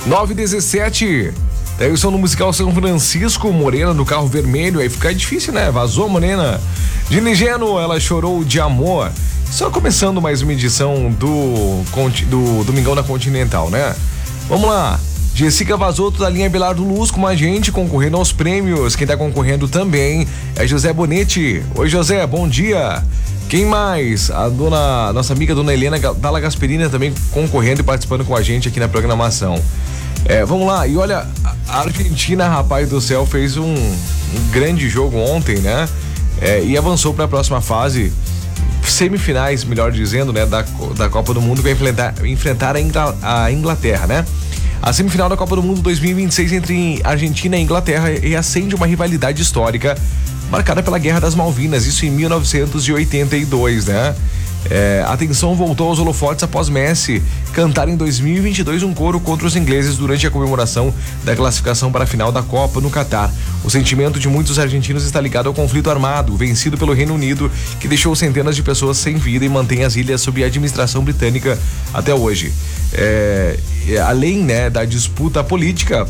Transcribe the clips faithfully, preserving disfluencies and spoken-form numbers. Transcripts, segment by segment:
nove e dezessete. Daí o som no musical São Francisco, Morena no carro vermelho. Aí fica difícil, né? Vazou, Morena. Gina Geno, ela chorou de amor. Só começando mais uma edição do, do Domingão da Continental, né? Vamos lá. Jessica Vazotto da linha Belardo Luz com a gente, concorrendo aos prêmios. Quem tá concorrendo também é José Bonetti. Oi, José, bom dia. Quem mais? A dona, nossa amiga dona Helena Dalla Gasperina também concorrendo e participando com a gente aqui na programação. É, vamos lá, e olha, a Argentina, rapaz do céu, fez um, um grande jogo ontem, né? É, e avançou para a próxima fase, semifinais, melhor dizendo, né? Da, da Copa do Mundo, que vai enfrentar, enfrentar a, Ingl, a Inglaterra, né? A semifinal da Copa do Mundo dois mil e vinte e seis entre Argentina e Inglaterra e acende uma rivalidade histórica marcada pela Guerra das Malvinas, isso em mil novecentos e oitenta e dois, né? É, a atenção voltou aos holofotes após Messi cantar em dois mil e vinte e dois um coro contra os ingleses durante a comemoração da classificação para a final da Copa no Catar. O sentimento de muitos argentinos está ligado ao conflito armado vencido pelo Reino Unido, que deixou centenas de pessoas sem vida e mantém as ilhas sob a administração britânica até hoje. É, além, né, da disputa política,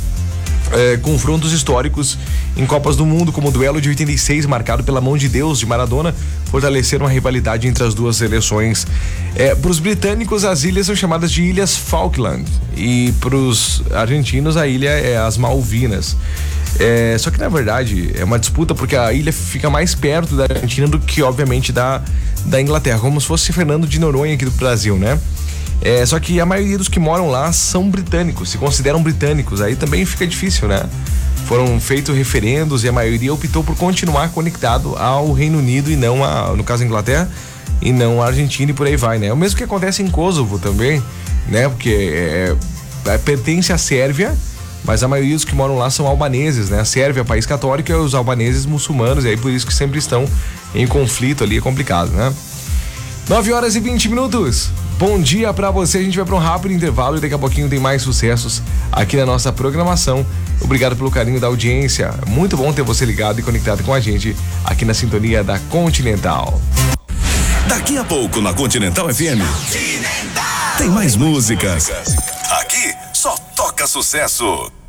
É, confrontos históricos em Copas do Mundo, como o duelo de oitenta e seis, marcado pela mão de Deus de Maradona, fortaleceram a rivalidade entre as duas seleções. É, para os britânicos, as ilhas são chamadas de Ilhas Falkland, e para os argentinos, a ilha é as Malvinas. É, só que, na verdade, é uma disputa porque a ilha fica mais perto da Argentina do que, obviamente, da, da Inglaterra, como se fosse Fernando de Noronha aqui do Brasil, né? É, só que a maioria dos que moram lá são britânicos, se consideram britânicos, aí também fica difícil, né? Foram feitos referendos e a maioria optou por continuar conectado ao Reino Unido e não a, no caso a Inglaterra, e não a Argentina e por aí vai, né? O mesmo que acontece em Kosovo também, né? Porque é, é, pertence à Sérvia, mas a maioria dos que moram lá são albaneses, né? A Sérvia é país católico e os albaneses muçulmanos, e aí por isso que sempre estão em conflito ali, é complicado, né? nove horas e vinte minutos. Bom dia pra você, a gente vai pra um rápido intervalo e daqui a pouquinho tem mais sucessos aqui na nossa programação. Obrigado pelo carinho da audiência, muito bom ter você ligado e conectado com a gente aqui na sintonia da Continental. Daqui a pouco na Continental F M Continental. Tem mais músicas. Aqui só toca sucesso.